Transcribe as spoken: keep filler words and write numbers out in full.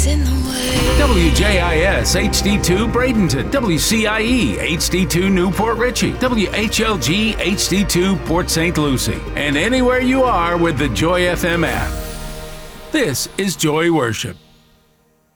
gets in the way. W J I S H D two Bradenton, W C I E H D two Newport Richey, W H L G H D two Port Saint Lucie, and anywhere you are with the Joy F M app. This is Joy Worship.